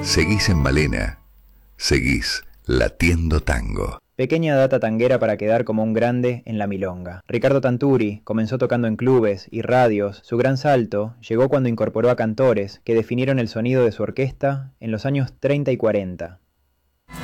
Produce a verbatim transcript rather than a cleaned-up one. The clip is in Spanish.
Seguís en Malena, seguís latiendo tango. Pequeña data tanguera para quedar como un grande en la milonga. Ricardo Tanturi comenzó tocando en clubes y radios. Su gran salto llegó cuando incorporó a cantores que definieron el sonido de su orquesta en los años treinta y cuarenta.